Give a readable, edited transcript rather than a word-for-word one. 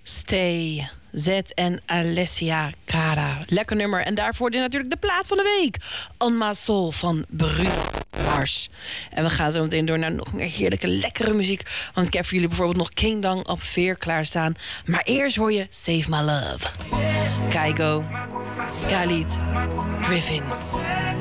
Stay. Z en Alessia Cara. Lekker nummer. En daarvoor natuurlijk de plaat van de week. En ma soul van Bruno Mars. En we gaan zo meteen door naar nog meer heerlijke, lekkere muziek. Want ik heb voor jullie bijvoorbeeld nog Kingdom op Veer klaarstaan. Maar eerst hoor je Save My Love. Kygo. Khalid. Griffin.